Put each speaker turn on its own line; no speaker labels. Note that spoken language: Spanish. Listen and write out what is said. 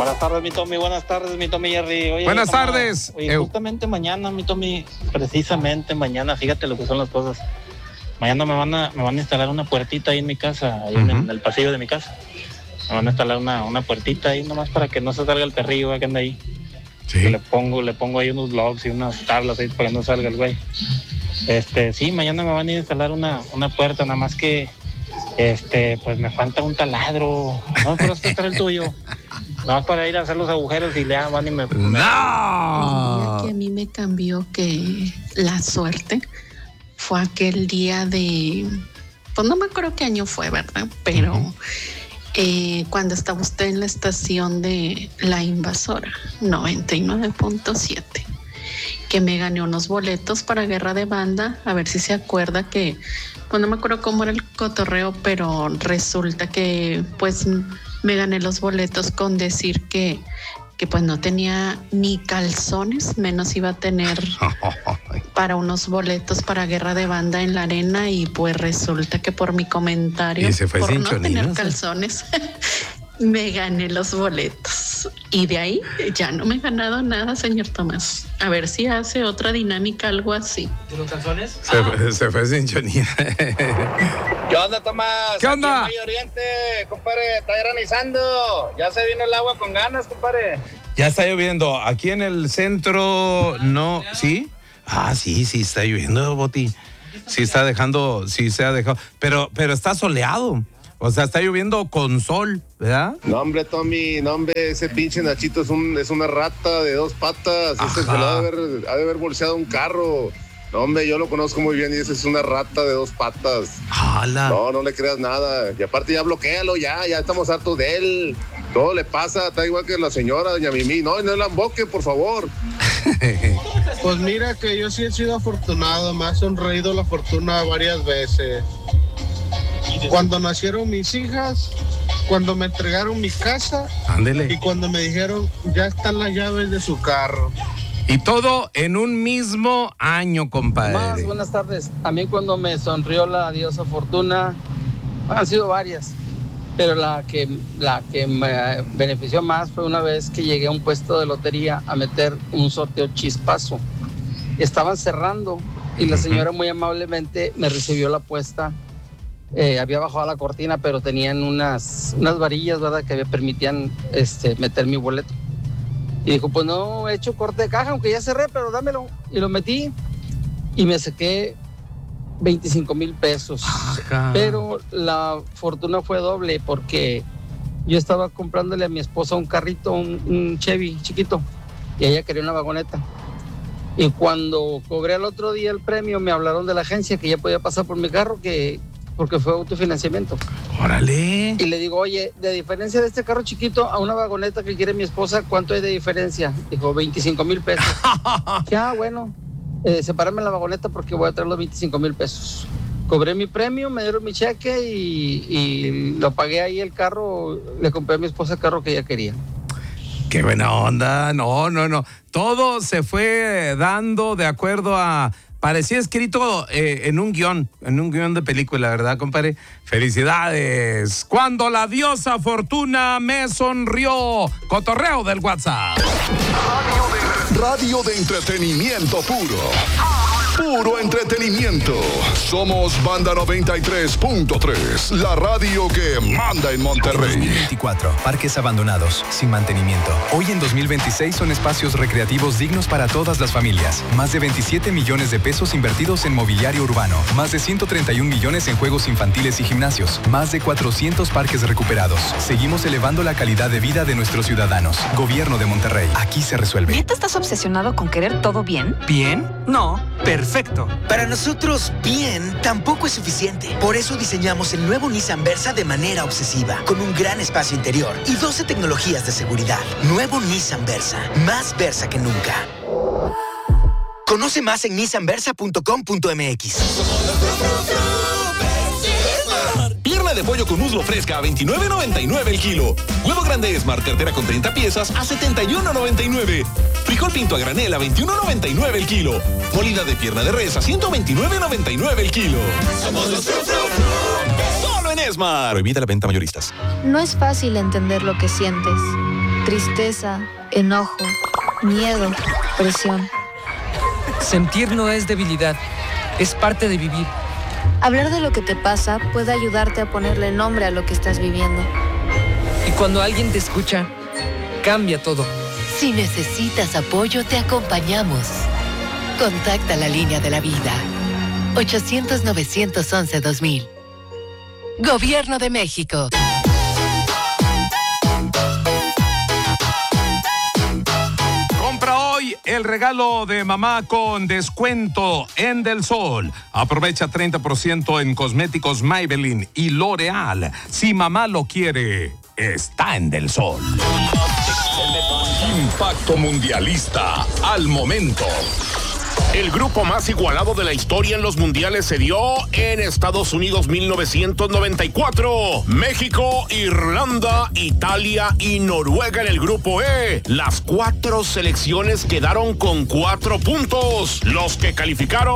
Buenas tardes, mi Tommy Jerry. Oye,
buenas tardes.
Oye, justamente mañana, mi Tommy, precisamente mañana, fíjate lo que son las cosas. Mañana me van a instalar una puertita ahí en mi casa, ahí en el pasillo de mi casa. Me van a instalar una puertita ahí nomás para que no se salga el perrillo que anda ahí.
Sí.
Le pongo ahí unos logs y unas tablas ahí para que no salga el güey. Sí, mañana me van a instalar una puerta, nada más que pues me falta un taladro. No, pero este era el tuyo. Nada más para ir a hacer los agujeros y ya van y me...
¡No!
El día que a mí me cambió que la suerte fue aquel día de... Pues no me acuerdo qué año fue, ¿verdad? Pero cuando estaba usted en la estación de La Invasora, 99.7, que me gané unos boletos para Guerra de Banda, a ver si se acuerda que... Pues no me acuerdo cómo era el cotorreo, pero resulta que pues me gané los boletos con decir que pues no tenía ni calzones, menos iba a tener para unos boletos para Guerra de Banda en la arena, y pues resulta que por mi comentario,
¿Y se fue
por
sin
no
choninos?
tener calzones, me gané los boletos. Y de ahí ya no me he ganado nada, señor Tomás. A ver si hace otra dinámica, algo así.
¿Y los calzones?
Se fue sin chonía.
¿Qué onda, Tomás?
¿Qué onda?
Aquí en Medio Oriente, compadre, está granizando. Ya se vino el agua con ganas, compadre.
Ya está lloviendo. Aquí en el centro, no. ¿Sí? Ah, sí, está lloviendo, Boti. Sí se ha dejado. Pero está soleado. O sea, está lloviendo con sol, ¿verdad?
No, hombre, Tommy, no, hombre, ese pinche Nachito es una rata de dos patas. Ese se lo ha de haber bolseado un carro. No, hombre, yo lo conozco muy bien y ese es una rata de dos patas.
¡Hala!
No le creas nada. Y aparte ya bloquéalo, ya estamos hartos de él. Todo le pasa, está igual que la señora, doña Mimi. No la emboque, por favor.
Pues mira que yo sí he sido afortunado, me ha sonreído la fortuna varias veces. Cuando nacieron mis hijas, cuando me entregaron mi casa,
Ándele.
y cuando me dijeron, ya están las llaves de su carro.
Y todo en un mismo año, compadre.
Más, buenas tardes. A mí cuando me sonrió la diosa Fortuna, han sido varias, pero la que me benefició más fue una vez que llegué a un puesto de lotería a meter un sorteo chispazo. Estaban cerrando y la señora muy amablemente me recibió la apuesta. Había bajado la cortina, pero tenían unas varillas, ¿verdad?, que me permitían meter mi boleto. Y dijo, pues no he hecho corte de caja, aunque ya cerré, pero dámelo. Y lo metí y me saqué 25,000 pesos.
Ajá.
Pero la fortuna fue doble porque yo estaba comprándole a mi esposa un carrito, un Chevy chiquito, y ella quería una vagoneta. Y cuando cobré el otro día el premio, me hablaron de la agencia que ya podía pasar por mi carro, porque fue autofinanciamiento.
¡Órale!
Y le digo, oye, de diferencia de este carro chiquito a una vagoneta que quiere mi esposa, ¿cuánto hay de diferencia? Dijo, 25,000 pesos. Ya, bueno, sepárame la vagoneta porque voy a traer los 25,000 pesos. Cobré mi premio, me dieron mi cheque y lo pagué ahí el carro. Le compré a mi esposa el carro que ella quería.
¡Qué buena onda! No. Todo se fue dando de acuerdo a... Parecía escrito en un guión de película, ¿verdad, compadre? ¡Felicidades! Cuando la diosa Fortuna me sonrió. Cotorreo del WhatsApp.
Radio de entretenimiento puro. Puro entretenimiento. Somos Banda 93.3, la radio que manda en Monterrey.
2024, parques abandonados, sin mantenimiento. Hoy en 2026 son espacios recreativos dignos para todas las familias. Más de 27 millones de pesos invertidos en mobiliario urbano. Más de 131 millones en juegos infantiles y gimnasios. Más de 400 parques recuperados. Seguimos elevando la calidad de vida de nuestros ciudadanos. Gobierno de Monterrey. Aquí se resuelve.
¿Neta estás obsesionado con querer todo bien?
¿Bien? No, perfecto.
Para nosotros, bien tampoco es suficiente. Por eso diseñamos el nuevo Nissan Versa de manera obsesiva, con un gran espacio interior y 12 tecnologías de seguridad. Nuevo Nissan Versa, más Versa que nunca. Conoce más en nissanversa.com.mx.
Pierna de pollo con muslo fresca a $29.99 el kilo. Huevo grande Esmar cartera con 30 piezas a $71.99. Frijol pinto a granel a $21.99 el kilo. Molida de pierna de res a $129.99 el kilo. Somos los Solo en Esmar. Prohibida la venta mayoristas.
No es fácil entender lo que sientes. tristeza, enojo, miedo, presión.
Sentir no es debilidad, es parte de vivir.
Hablar de lo que te pasa puede ayudarte a ponerle nombre a lo que estás viviendo.
Y cuando alguien te escucha, cambia todo.
Si necesitas apoyo, te acompañamos. Contacta la línea de la vida. 800-911-2000. Gobierno de México.
Compra hoy el regalo de mamá con descuento en Del Sol. Aprovecha 30% en cosméticos Maybelline y L'Oreal. Si mamá lo quiere, está en Del Sol.
Impacto mundialista al momento. El grupo más igualado de la historia en los mundiales se dio en Estados Unidos 1994. México, Irlanda, Italia y Noruega en el grupo E. Las 4 selecciones quedaron con 4 puntos. Los que calificaron